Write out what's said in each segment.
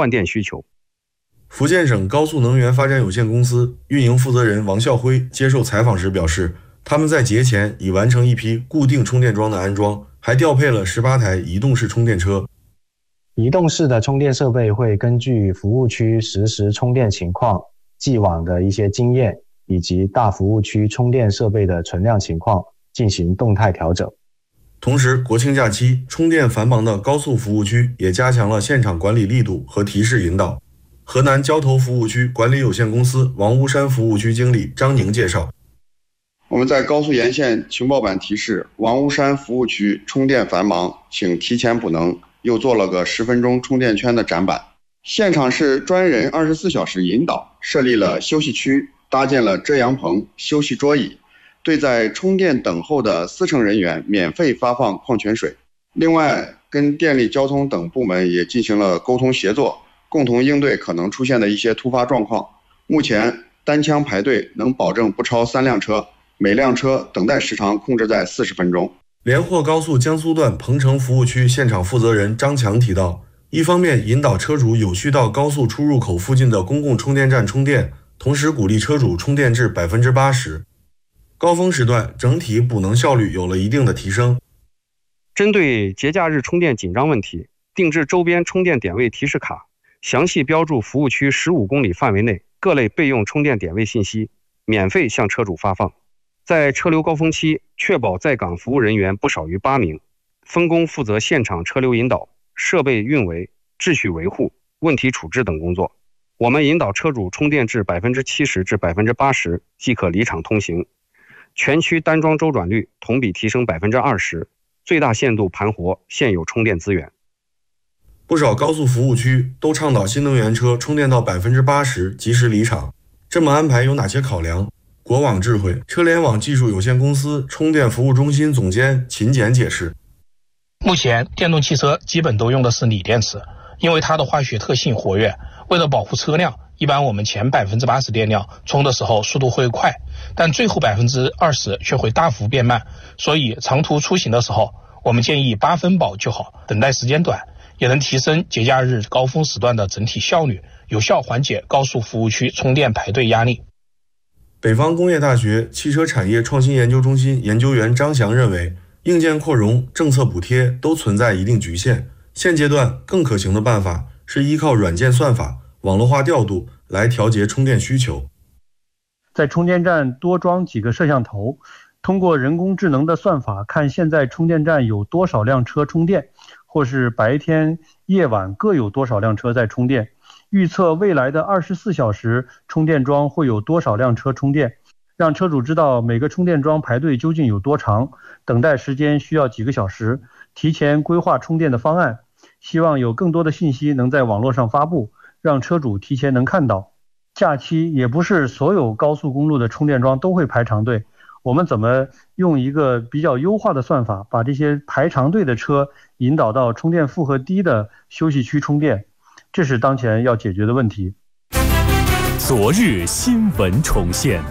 换电需求。 福建省高速能源发展有限公司运营负责人王孝辉接受采访时表示，他们在节前已完成一批固定充电桩的安装，还调配了18台移动式充电车。 移动式的充电设备会根据服务区实时充电情况、既往的一些经验以及大服务区充电设备的存量情况进行动态调整。 同时，国庆假期充电繁忙的高速服务区也加强了现场管理力度和提示引导。河南交投服务区管理有限公司王屋山服务区经理张宁介绍， 我们在高速沿线情报板提示王屋山服务区充电繁忙，请提前补能，又做了个10分钟充电圈的展板。现场是专人24小时引导，设立了休息区，搭建了遮阳棚、休息桌椅，对在充电等候的司乘人员免费发放矿泉水。另外，跟电力、交通等部门也进行了沟通协作，共同应对可能出现的一些突发状况。目前单枪排队能保证不超3辆车，每辆车等待时长控制在40分钟。 连霍高速江苏段彭城服务区现场负责人张强提到，一方面引导车主有序到高速出入口附近的公共充电站充电，同时鼓励车主充电至80%。高峰时段整体补能效率有了一定的提升。 针对节假日充电紧张问题，定制周边充电点位提示卡，详细标注服务区15公里范围内各类备用充电点位信息，免费向车主发放。在车流高峰期，确保在岗服务人员不少于8名，分工负责现场车流引导、设备运维、秩序维护、问题处置等工作。我们引导车主充电至70%至80%即可离场通行。全区单桩周转率同比提升20%，最大限度盘活现有充电资源。 不少高速服务区都倡导新能源车充电到80%及时离场，这么安排有哪些考量？国网智慧车联网技术有限公司充电服务中心总监秦简解释， 目前电动汽车基本都用的是锂电池，因为它的化学特性活跃，为了保护车辆，一般我们前80%电量充的时候速度会快，但最后20%却会大幅变慢，所以长途出行的时候，我们建议8分饱就好，等待时间短，也能提升节假日高峰时段的整体效率，有效缓解高速服务区充电排队压力。 北方工业大学汽车产业创新研究中心研究员张翔认为，硬件扩容、政策补贴都存在一定局限，现阶段更可行的办法是依靠软件算法、网络化调度来调节充电需求。 在充电站多装几个摄像头，通过人工智能的算法看现在充电站有多少辆车充电，或是白天夜晚各有多少辆车在充电，预测未来的24小时充电桩会有多少辆车充电，让车主知道每个充电桩排队究竟有多长，等待时间需要几个小时，提前规划充电的方案。希望有更多的信息能在网络上发布，让车主提前能看到。假期也不是所有高速公路的充电桩都会排长队，我们怎么用一个比较优化的算法，把这些排长队的车引导到充电负荷低的休息区充电，这是当前要解决的问题。 昨日新闻重现，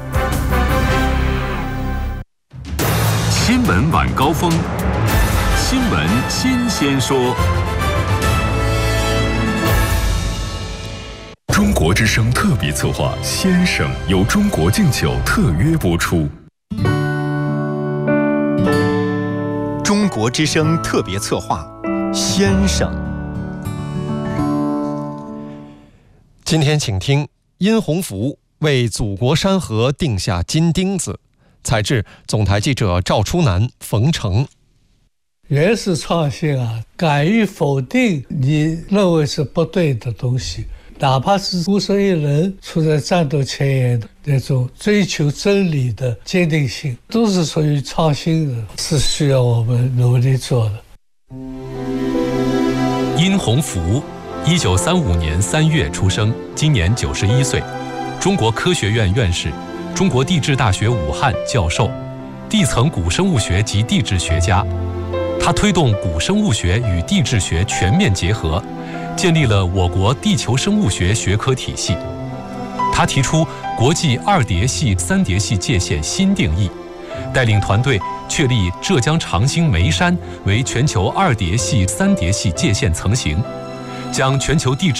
新闻晚高峰，新闻新鲜说。中国之声特别策划《先生》由中国敬酒特约播出。 中国之声特别策划《先生》。今天请听殷洪福为祖国山河定下金钉子，采制总台记者赵初南、冯成。 原始创新啊，敢于否定你认为是不对的东西，哪怕是孤身一人处在战斗前沿的那种追求真理的坚定性，都是属于创新的，是需要我们努力做的。 殷洪福，1935年3月出生，今年91岁，中国科学院院士，中国地质大学武汉教授，地层古生物学及地质学家。他推动古生物学与地质学全面结合，建立了我国地球生物学学科体系。他提出国际2叠系、3叠系界限新定义，带领团队确立浙江长兴眉山为全球2叠系、3叠系界限层型，将全球地质